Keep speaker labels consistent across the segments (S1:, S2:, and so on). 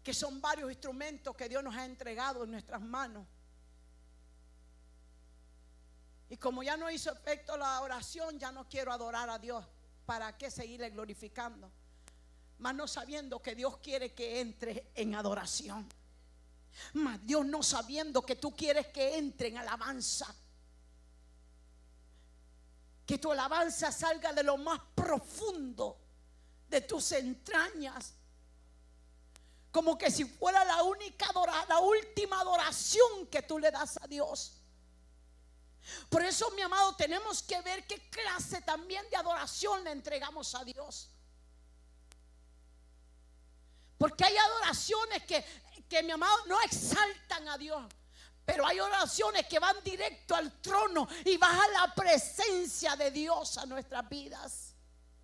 S1: que son varios instrumentos que Dios nos ha entregado en nuestras manos. Y como ya no hizo efecto la oración, ya no quiero adorar a Dios. ¿Para qué seguirle glorificando? Mas no sabiendo que Dios quiere que entre en adoración. Mas Dios no sabiendo que tú quieres que entre en alabanza. Que tu alabanza salga de lo más profundo de tus entrañas. Como que si fuera la última adoración que tú le das a Dios. Por eso, mi amado, tenemos que ver qué clase también de adoración le entregamos a Dios. Porque hay adoraciones que mi amado, no exaltan a Dios. Pero hay oraciones que van directo al trono y baja la presencia de Dios a nuestras vidas.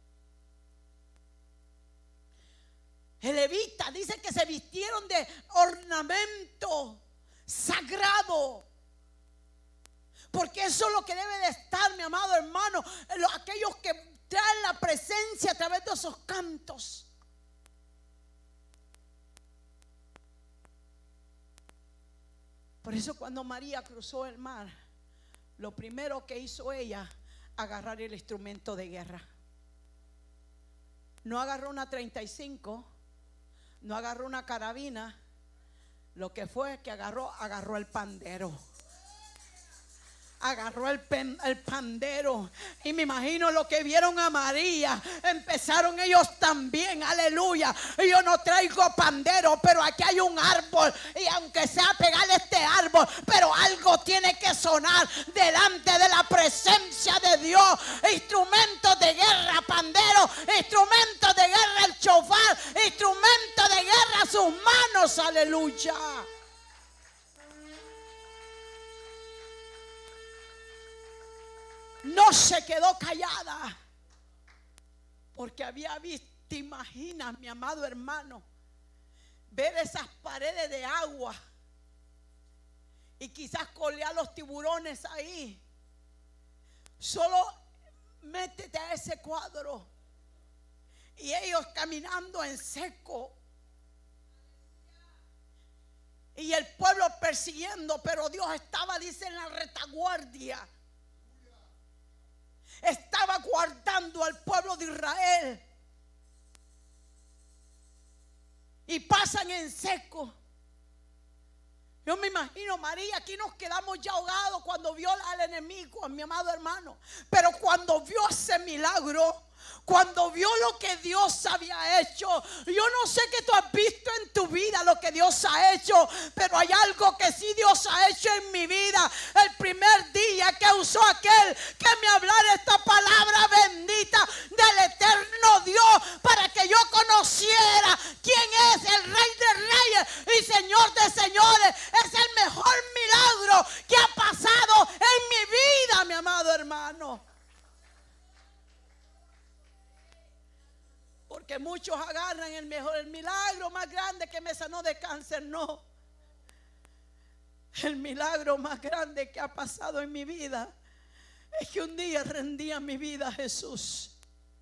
S1: El levita dice que se vistieron de ornamento sagrado. Porque eso es lo que debe de estar, mi amado hermano, aquellos que traen la presencia a través de esos cantos. Por eso cuando María cruzó el mar, lo primero que hizo ella, agarrar el instrumento de guerra. No agarró una 35, no agarró una carabina. Lo que fue que agarró el pandero. Agarró el pandero. Y me imagino lo que vieron a María. Empezaron ellos también, aleluya. Yo no traigo pandero, pero aquí hay un árbol. Y aunque sea pegar este árbol, pero algo tiene que sonar delante de la presencia de Dios. Instrumentos de guerra, pandero. Instrumentos de guerra, el chofar. Instrumentos de guerra, sus manos, aleluya. No se quedó callada, porque había visto, te imaginas, mi amado hermano, ver esas paredes de agua y quizás colear los tiburones ahí. Solo métete a ese cuadro y ellos caminando en seco y el pueblo persiguiendo, pero Dios estaba, dice, en la retaguardia. Estaba guardando al pueblo de Israel. Y pasan en seco. Yo me imagino, María, aquí nos quedamos ya ahogados cuando vio al enemigo, a mi amado hermano. Pero cuando vio ese milagro, cuando vio lo que Dios había hecho, yo no sé qué tú has visto en tu vida, lo que Dios ha hecho, pero hay algo que sí Dios ha hecho en mi vida. El primer día que usó aquel que me hablara esta palabra bendita del eterno Dios, para que yo conociera quién es el Rey de Reyes y Señor de Señores. Es el mejor milagro que ha pasado en mi vida, mi amado hermano. Porque muchos agarran el milagro más grande que me sanó de cáncer. No. El milagro más grande que ha pasado en mi vida es que un día rendí mi vida a Jesús.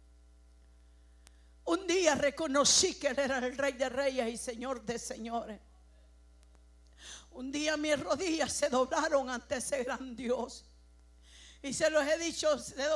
S1: Un día reconocí que Él era el Rey de Reyes y Señor de Señores. Un día mis rodillas se doblaron ante ese gran Dios. Y se los he dicho, se